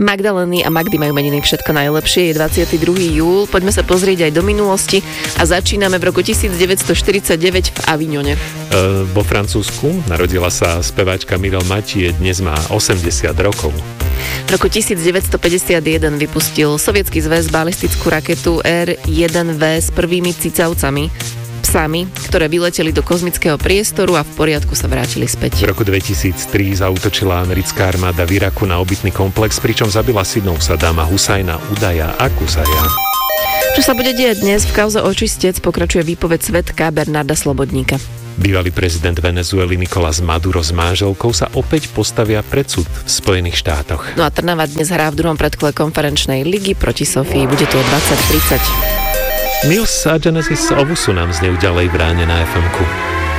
Magdaleny a Magdy majú meniny, všetko najlepšie. Je 22. júl. Poďme sa pozrieť aj do minulosti a začíname v roku 1949 v Avignone. Vo Francúzsku narodila sa speváčka Mireille Mathieu, dnes má 80 rokov. V roku 1951 vypustil Sovietsky zväz balistickú raketu R-1V s prvými cicavcami, psami, ktoré vyleteli do kozmického priestoru a v poriadku sa vrátili späť. V roku 2003 zaútočila americká armáda v Iraku na obytný komplex, pričom zabila synov Sadáma Husajna, Udaja a Kusaja. Čo sa bude diať dnes? V kauze očistec pokračuje výpoveď svedka Bernarda Slobodníka. Bývalý prezident Venezuely Nicolás Maduro s manželkou sa opäť postavia pred súd v Spojených štátoch. No a Trnava dnes hrá v druhom predkole konferenčnej ligy proti Sofii. Bude to o 20:30. Nils a Genesis Ovusu nám znejú ďalej v ráne na FM-ku.